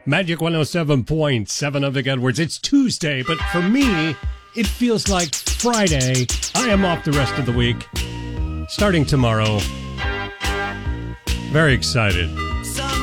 Magic 107.7 of Vic Edwards. It's Tuesday, but for me, it feels like Friday. I am off the rest of the week. Starting tomorrow. Very excited.